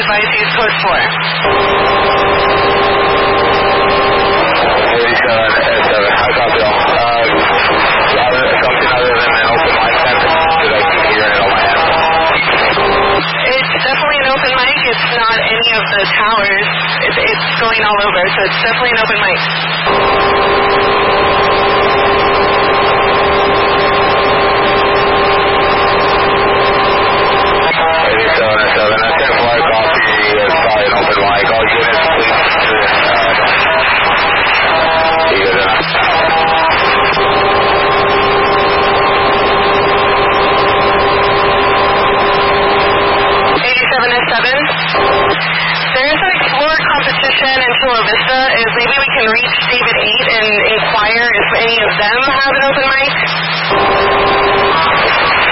advise use code 4. 87, I copy all. Something other than an open mic then, because I keep hearing it on my end. It's definitely an open mic. It's not any of the towers. It's going all over, so it's definitely an open mic. 87, that's 10 flight copy. It's probably an open mic. All units, please. You good enough? 87S7. There's an Explorer competition in Chula Vista. Is maybe we can reach David 8 and inquire if any of them have an open mic?